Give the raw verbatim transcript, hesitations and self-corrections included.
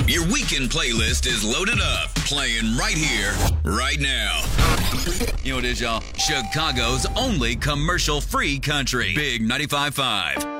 Your weekend playlist is loaded up, playing right here, right now. You know what it is, y'all? Chicago's only commercial-free country. Big ninety-five point five.